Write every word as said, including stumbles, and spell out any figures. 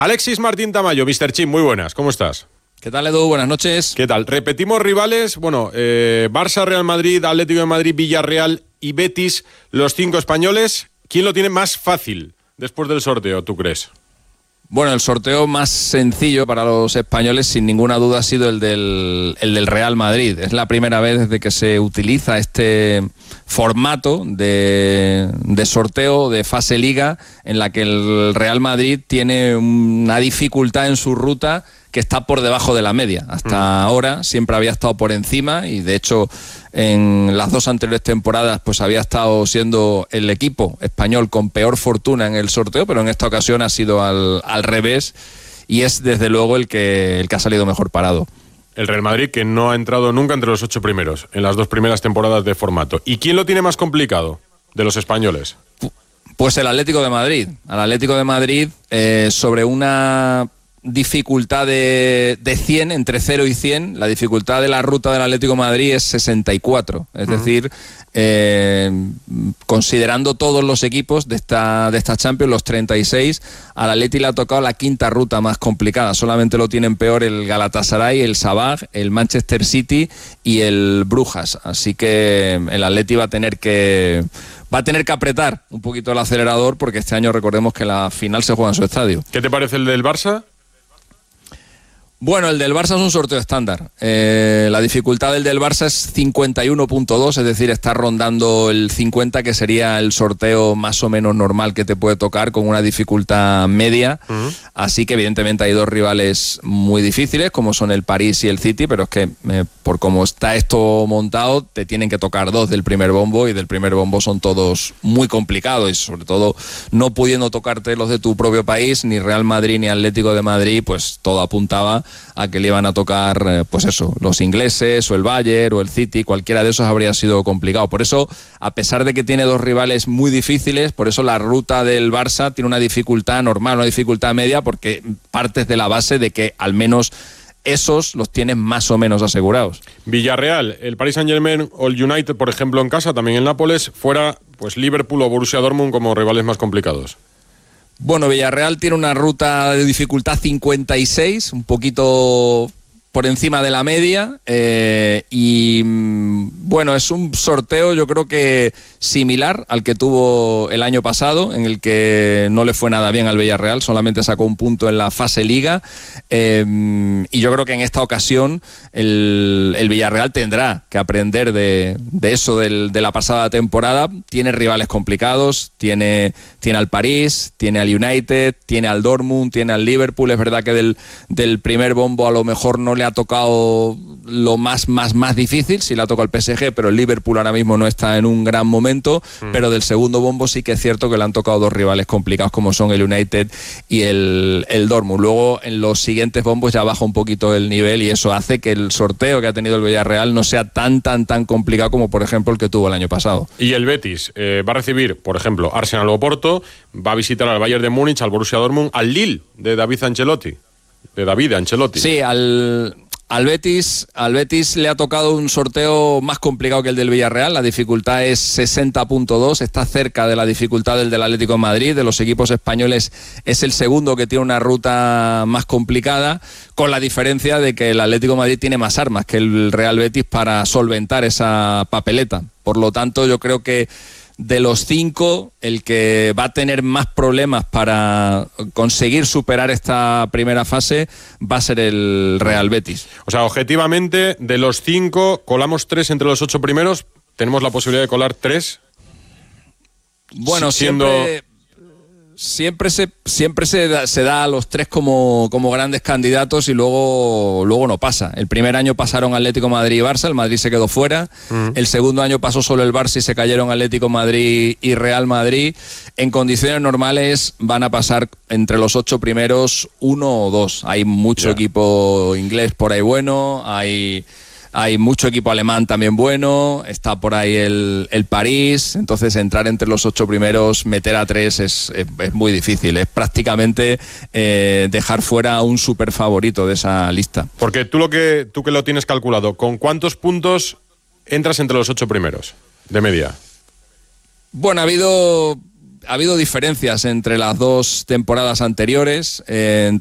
Alexis Martín Tamayo, mister Chim, muy buenas, ¿cómo estás? ¿Qué tal, Edu? Buenas noches. ¿Qué tal? Repetimos rivales, bueno, eh, Barça, Real Madrid, Atlético de Madrid, Villarreal y Betis, los cinco españoles. ¿Quién lo tiene más fácil después del sorteo, tú crees? Bueno, el sorteo más sencillo para los españoles, sin ninguna duda, ha sido el del, el del Real Madrid. Es la primera vez desde que se utiliza este formato de, de sorteo de fase liga en la que el Real Madrid tiene una dificultad en su ruta que está por debajo de la media. Hasta mm. ahora siempre había estado por encima y de hecho en las dos anteriores temporadas pues había estado siendo el equipo español con peor fortuna en el sorteo, pero en esta ocasión ha sido al, al revés y es desde luego el que, el que ha salido mejor parado. El Real Madrid, que no ha entrado nunca entre los ocho primeros en las dos primeras temporadas de formato. ¿Y quién lo tiene más complicado de los españoles? Pues el Atlético de Madrid. Al Atlético de Madrid eh, sobre una dificultad de, de cien, entre cero y cien, la dificultad de la ruta del Atlético de Madrid es sesenta y cuatro, es uh-huh. decir, eh, considerando todos los equipos de esta, de esta Champions, los treinta y seis, al Atleti le ha tocado la quinta ruta más complicada, solamente lo tienen peor el Galatasaray, el Sabah, el Manchester City y el Brujas, así que el Atleti va a tener que va a tener que apretar un poquito el acelerador porque este año recordemos que la final se juega en su estadio. ¿Qué te parece el del Barça? Bueno, el del Barça es un sorteo estándar. Eh, la dificultad del del Barça es cincuenta y uno punto dos, es decir, está rondando el cincuenta, que sería el sorteo más o menos normal que te puede tocar, con una dificultad media. Uh-huh. Así que evidentemente hay dos rivales muy difíciles, como son el París y el City, pero es que eh, por cómo está esto montado, te tienen que tocar dos del primer bombo, y del primer bombo son todos muy complicados, y sobre todo no pudiendo tocarte los de tu propio país, ni Real Madrid ni Atlético de Madrid, pues todo apuntaba a que le iban a tocar, pues eso, los ingleses o el Bayern o el City, cualquiera de esos habría sido complicado. Por eso, a pesar de que tiene dos rivales muy difíciles, por eso la ruta del Barça tiene una dificultad normal, una dificultad media, porque partes de la base de que al menos esos los tienes más o menos asegurados. Villarreal, el Paris Saint-Germain o el United, por ejemplo, en casa, también el Nápoles, fuera pues Liverpool o Borussia Dortmund como rivales más complicados. Bueno, Villarreal tiene una ruta de dificultad cincuenta y seis, un poquito por encima de la media, eh, y bueno, es un sorteo yo creo que similar al que tuvo el año pasado, en el que no le fue nada bien al Villarreal, solamente sacó un punto en la fase liga, eh, y yo creo que en esta ocasión el, el Villarreal tendrá que aprender de, de eso del, de la pasada temporada. Tiene rivales complicados, tiene, tiene al París, tiene al United, tiene al Dortmund, tiene al Liverpool. Es verdad que del, del primer bombo a lo mejor no le ha tocado lo más, más, más difícil, sí le ha tocado el P S G, pero el Liverpool ahora mismo no está en un gran momento, mm. pero del segundo bombo sí que es cierto que le han tocado dos rivales complicados como son el United y el, el Dortmund. Luego en los siguientes bombos ya baja un poquito el nivel y eso hace que el sorteo que ha tenido el Villarreal no sea tan, tan, tan complicado como por ejemplo el que tuvo el año pasado. Y el Betis eh, va a recibir, por ejemplo, Arsenal o Porto, va a visitar al Bayern de Múnich, al Borussia Dortmund, al Lille de David Ancelotti. De David Ancelotti. Sí, al, al, Betis, al Betis le ha tocado un sorteo más complicado que el del Villarreal. La dificultad es sesenta punto dos, está cerca de la dificultad del del Atlético de Madrid. De los equipos españoles es el segundo que tiene una ruta más complicada, con la diferencia de que el Atlético de Madrid tiene más armas que el Real Betis para solventar esa papeleta. Por lo tanto, yo creo que de los cinco, el que va a tener más problemas para conseguir superar esta primera fase va a ser el Real Betis. O sea, objetivamente, de los cinco, colamos tres entre los ocho primeros. ¿Tenemos la posibilidad de colar tres? Bueno, siendo... siempre... Siempre se siempre se da, se da a los tres como, como grandes candidatos y luego, luego no pasa. El primer año pasaron Atlético, Madrid y Barça, el Madrid se quedó fuera. Mm. El segundo año pasó solo el Barça y se cayeron Atlético, Madrid y Real Madrid. En condiciones normales van a pasar entre los ocho primeros uno o dos. Hay mucho yeah. equipo inglés por ahí bueno, hay... Hay mucho equipo alemán también bueno, está por ahí el, el París, entonces entrar entre los ocho primeros, meter a tres es, es, es muy difícil, es prácticamente eh, dejar fuera a un súper favorito de esa lista. Porque tú, lo que, tú que lo tienes calculado, ¿con cuántos puntos entras entre los ocho primeros de media? Bueno, ha habido... ha habido diferencias entre las dos temporadas anteriores. Eh,